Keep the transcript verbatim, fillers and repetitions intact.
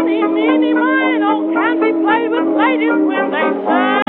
Money, meeny, mine, oh, can't be played with ladies when they say.